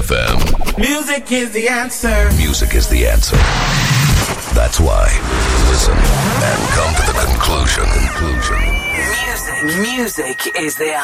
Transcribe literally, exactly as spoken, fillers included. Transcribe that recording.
F M. Music is the answer. Music is the answer. That's why. Listen and come to the conclusion. Conclusion. Music. Music is the